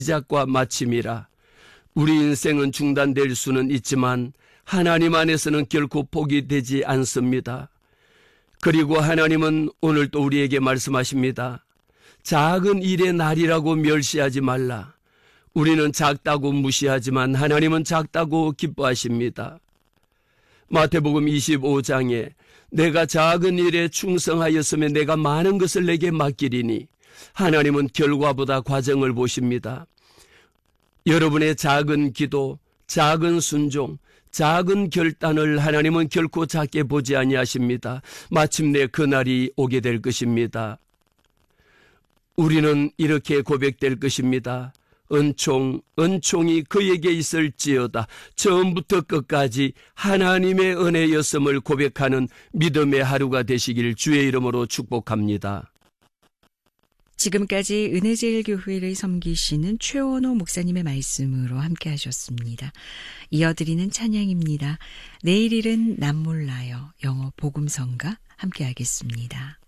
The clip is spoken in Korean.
시작과 마침이라. 우리 인생은 중단될 수는 있지만 하나님 안에서는 결코 포기되지 않습니다. 그리고 하나님은 오늘 또 우리에게 말씀하십니다. 작은 일의 날이라고 멸시하지 말라. 우리는 작다고 무시하지만 하나님은 작다고 기뻐하십니다. 마태복음 25장에 내가 작은 일에 충성하였으면 내가 많은 것을 내게 맡기리니, 하나님은 결과보다 과정을 보십니다. 여러분의 작은 기도, 작은 순종, 작은 결단을 하나님은 결코 작게 보지 아니하십니다. 마침내 그날이 오게 될 것입니다. 우리는 이렇게 고백될 것입니다. 은총이 그에게 있을지어다. 처음부터 끝까지 하나님의 은혜였음을 고백하는 믿음의 하루가 되시길 주의 이름으로 축복합니다. 지금까지 은혜제일교회를 섬기시는 최원호 목사님의 말씀으로 함께 하셨습니다. 이어드리는 찬양입니다. 내일 일은 난 몰라요. 영어 복음성가 함께 하겠습니다.